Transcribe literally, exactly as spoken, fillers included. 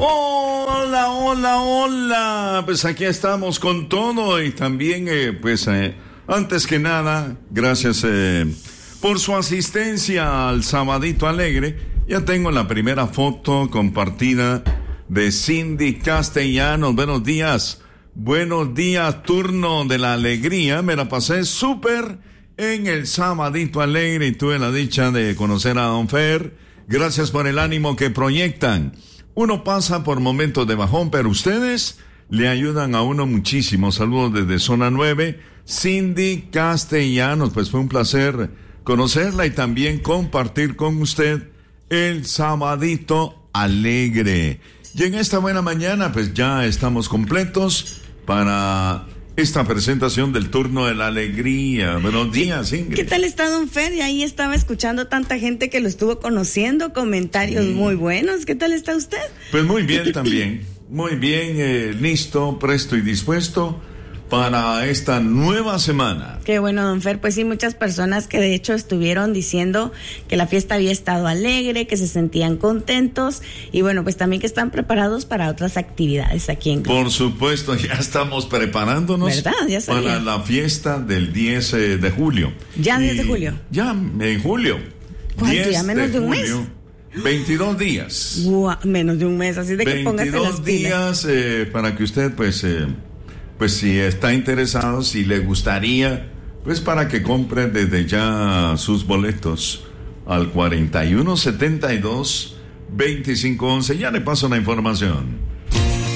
Hola, hola, hola. Pues aquí estamos con todo y también, eh, pues, eh, antes que nada, gracias eh, por su asistencia al Sabadito Alegre. Ya tengo la primera foto compartida de Cindy Castellanos. Buenos días. Buenos días, turno de la alegría. Me la pasé súper en el Sabadito Alegre y tuve la dicha de conocer a Don Fer. Gracias por el ánimo que proyectan. Uno pasa por momentos de bajón, pero ustedes le ayudan a uno muchísimo. Saludos desde Zona nueve, Cindy Castellanos. Pues fue un placer conocerla y también compartir con usted el Sabadito Alegre. Y en esta buena mañana, pues ya estamos completos para esta presentación del turno de la alegría. Buenos días, Ingrid. ¿Qué tal está Don Fer? Y ahí estaba escuchando tanta gente que lo estuvo conociendo, comentarios mm. muy buenos. ¿Qué tal está usted? Pues muy bien también, muy bien, eh, listo, presto y dispuesto para esta nueva semana. Qué bueno, Don Fer. Pues sí, muchas personas que de hecho estuvieron diciendo que la fiesta había estado alegre, que se sentían contentos y bueno, pues también que están preparados para otras actividades aquí en Globo. Por supuesto, ya estamos preparándonos. ¿Verdad? Ya sabía. Para la fiesta del diez de julio. ¿Ya diez de julio? Ya, en julio. ¿Cuánto? ¿Ya menos de, de un julio, mes? veintidós días. Wow, menos de un mes, así de que póngase las pilas. veintidós días eh, para que usted pues... Eh, Pues si está interesado, si le gustaría, pues para que compre desde ya sus boletos al cuarenta y uno setenta y dos veinticinco once. Ya le paso la información.